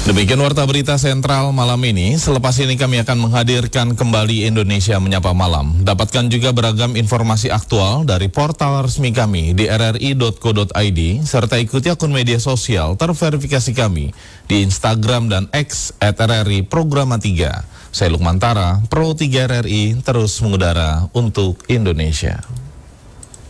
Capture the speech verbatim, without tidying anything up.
Demikian Warta Berita Sentral malam ini. Selepas ini kami akan menghadirkan kembali Indonesia Menyapa Malam. Dapatkan juga beragam informasi aktual dari portal resmi kami di r r i dot co dot i d, serta ikuti akun media sosial terverifikasi kami di Instagram dan X at r r i programa tiga. Saya Lukman Tara, Pro tiga R R I, terus mengudara untuk Indonesia.